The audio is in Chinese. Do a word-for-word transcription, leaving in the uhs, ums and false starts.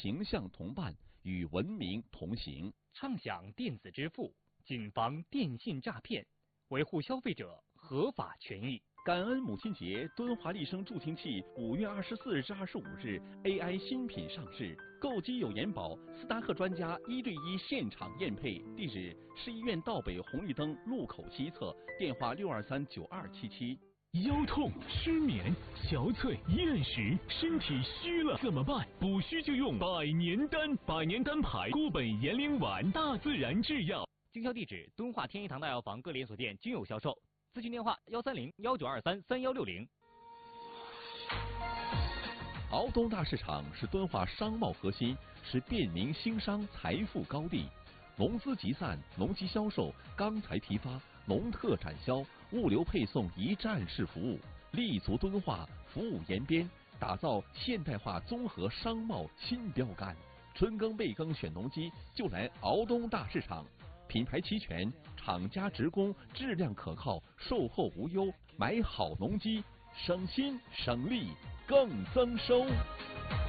形象同伴，与文明同行。 畅享电子支付，谨防电信诈骗，维护消费者合法权益。 感恩母亲节，敦华丽声助听器五月二十四日至二十五日 A I 新品上市，购机有延保，斯达克专家一对一现场验配。地址：市医院道北红绿灯路口西侧，电话六二三九二七七。 腰痛、失眠、憔悴、厌食，身体虚了怎么办？补虚就用百年丹，百年丹牌固本延龄丸，大自然制药。 经销地址：敦化天一堂大药房各连锁店均有销售。咨询电话：幺三零幺九二三三幺六零。 敖东大市场是敦化商贸核心，是便民兴商财富高地。农资集散、农机销售、钢材批发、农特展销、物流配送一站式服务，立足敦化，服务延边，打造现代化综合商贸新标杆。春耕备耕选农机，就来敖东大市场。品牌齐全，厂家直供，质量可靠，售后无忧，买好农机，省心省力更增收。